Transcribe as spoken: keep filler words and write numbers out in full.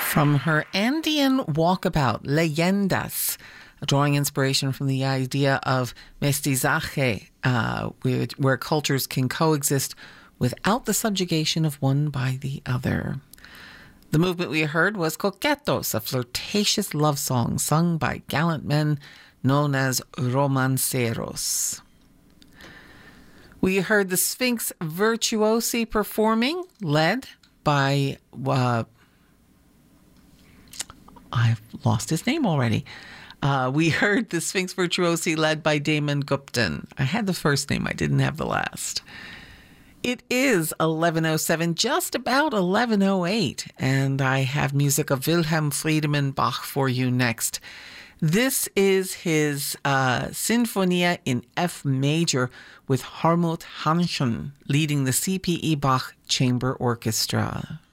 From her Andean walkabout, Leyendas, drawing inspiration from the idea of mestizaje, uh, where, where cultures can coexist without the subjugation of one by the other. The movement we heard was Coquetos, a flirtatious love song sung by gallant men known as romanceros. We heard the Sphinx Virtuosi performing, led by... Uh, I've lost his name already. Uh, we heard the Sphinx Virtuosi led by Damon Gupton. I had the first name. I didn't have the last. It is eleven oh seven, just about eleven oh eight, and I have music of Wilhelm Friedemann Bach for you next. This is his uh, Sinfonia in F major with Hartmut Hanschen leading the C P E Bach Chamber Orchestra.